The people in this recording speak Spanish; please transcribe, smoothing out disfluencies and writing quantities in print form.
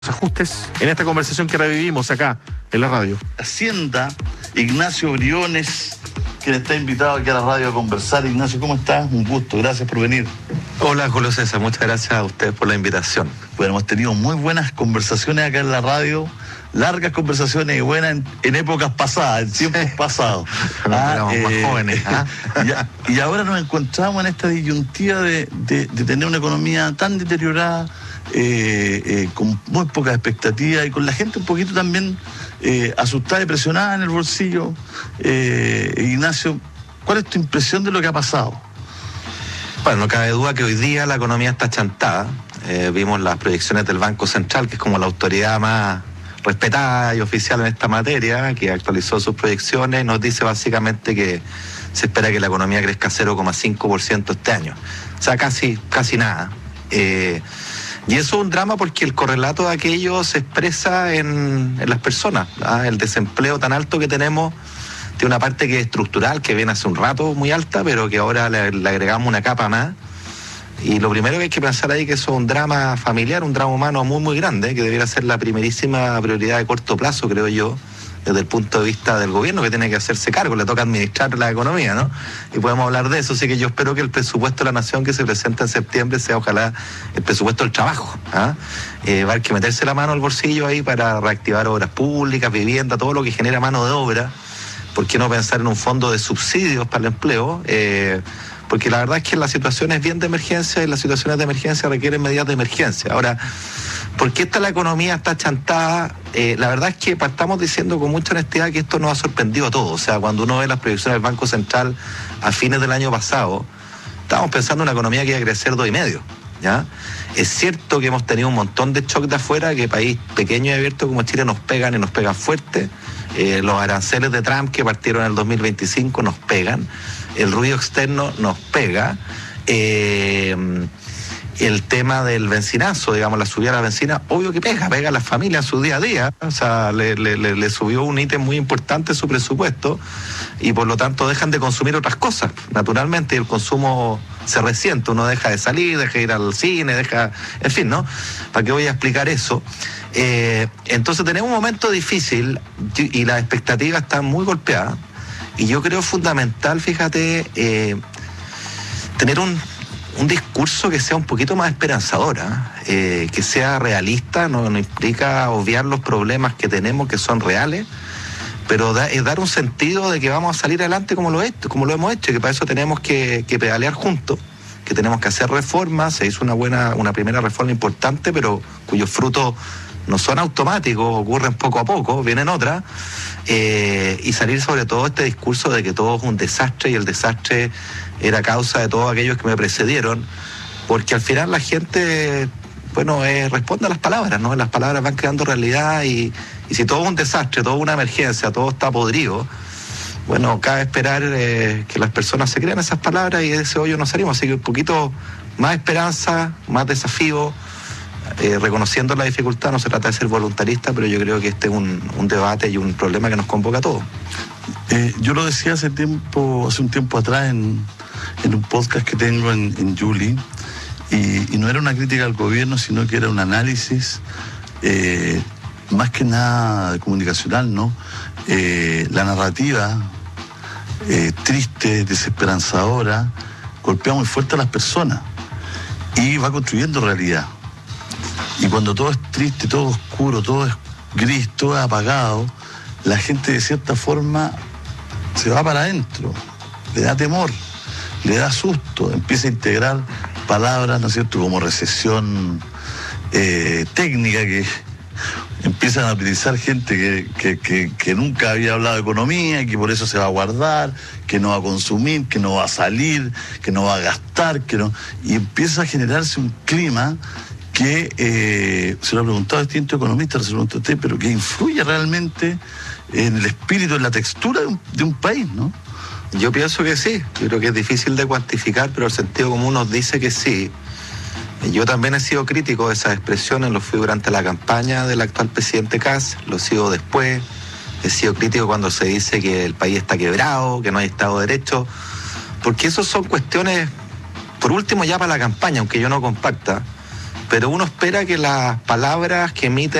ajustes en esta conversación que revivimos acá en la radio. Hacienda, Ignacio Briones, quien está invitado aquí a la radio a conversar. Ignacio, ¿cómo estás? Un gusto, gracias por venir. Hola, Julio César, muchas gracias a ustedes por la invitación. Bueno, hemos tenido muy buenas conversaciones acá en la radio, largas conversaciones y buenas en épocas pasadas, en tiempos pasados. Éramos más jóvenes. Y ahora nos encontramos en esta disyuntiva de tener una economía tan deteriorada, con muy pocas expectativas y con la gente un poquito también asustada y presionada en el bolsillo. Ignacio, ¿cuál es tu impresión de lo que ha pasado? Bueno, no cabe duda que hoy día la economía está chantada. Vimos las proyecciones del Banco Central, que es como la autoridad más respetada y oficial en esta materia, que actualizó sus proyecciones. Nos dice básicamente que se espera que la economía crezca 0,5% este año. O sea, casi nada. Y eso es un drama porque el correlato de aquello se expresa en las personas. El desempleo tan alto que tenemos tiene una parte que es estructural, que viene hace un rato muy alta, pero que ahora le agregamos una capa más. Y lo primero que hay que pensar ahí es que eso es un drama familiar, un drama humano muy, muy grande, que debiera ser la primerísima prioridad de corto plazo, creo yo, desde el punto de vista del gobierno, que tiene que hacerse cargo, le toca administrar la economía, ¿no? Y podemos hablar de eso, así que yo espero que el presupuesto de la Nación que se presenta en septiembre sea ojalá el presupuesto del trabajo. Va a haber que meterse la mano al bolsillo ahí para reactivar obras públicas, vivienda, todo lo que genera mano de obra. ¿Por qué no pensar en un fondo de subsidios para el empleo? Porque la verdad es que la situación es bien de emergencia y las situaciones de emergencia requieren medidas de emergencia. Ahora, ¿por qué la economía está chantada? La verdad es que estamos diciendo con mucha honestidad que esto nos ha sorprendido a todos. O sea, cuando uno ve las proyecciones del Banco Central a fines del año pasado, estábamos pensando en una economía que iba a crecer 2,5%. ¿Ya? Es cierto que hemos tenido un montón de shock de afuera, que país pequeño y abierto como Chile nos pegan y nos pegan fuerte. Los aranceles de Trump que partieron en el 2025 nos pegan. El ruido externo nos pega. El tema del bencinazo, digamos, la subida de la bencina, obvio que pega a las familias en su día a día. O sea, le subió un ítem muy importante su presupuesto y por lo tanto dejan de consumir otras cosas. Naturalmente el consumo se resiente, uno deja de salir, deja de ir al cine, en fin, ¿no? ¿Para qué voy a explicar eso? Entonces tenemos un momento difícil y las expectativas están muy golpeadas y yo creo fundamental, fíjate, tener un discurso que sea un poquito más esperanzador, que sea realista, no implica obviar los problemas que tenemos que son reales, pero es dar un sentido de que vamos a salir adelante como lo hemos hecho, y que para eso tenemos que pedalear juntos, que tenemos que hacer reformas. Se hizo una primera reforma importante, pero cuyos frutos no son automáticos, ocurren poco a poco, vienen otras, y salir sobre todo este discurso de que todo es un desastre y el desastre era causa de todos aquellos que me precedieron, porque al final la gente, responde a las palabras, ¿no? Las palabras van creando realidad y si todo es un desastre, todo es una emergencia, todo está podrido, cabe esperar que las personas se crean esas palabras y de ese hoyo nos salimos. Así que un poquito más esperanza, más desafío, reconociendo la dificultad. No se trata de ser voluntarista, pero yo creo que este es un debate y un problema que nos convoca a todos. Yo lo decía hace un tiempo atrás en un podcast que tengo en Yuli, y no era una crítica al gobierno, sino que era un análisis más que nada comunicacional, ¿no? La narrativa triste, desesperanzadora, golpea muy fuerte a las personas y va construyendo realidad. Y cuando todo es triste, todo es oscuro, todo es gris, todo es apagado, la gente de cierta forma se va para adentro, le da temor, le da susto, empieza a integrar palabras, ¿no es cierto?, como recesión técnica, que empiezan a utilizar gente que nunca había hablado de economía y que por eso se va a guardar, que no va a consumir, que no va a salir, que no va a gastar, y empieza a generarse un clima que se lo ha preguntado a distintos economistas, se lo preguntó a usted, pero que influye realmente en el espíritu, en la textura de un país, ¿no? Yo pienso que sí. Yo creo que es difícil de cuantificar, pero el sentido común nos dice que sí. Yo también he sido crítico de esas expresiones, lo fui durante la campaña del actual presidente Kast, lo sigo después. He sido crítico cuando se dice que el país está quebrado, que no hay Estado de Derecho, porque eso son cuestiones, por último ya para la campaña, aunque yo no comparta, pero uno espera que las palabras que emite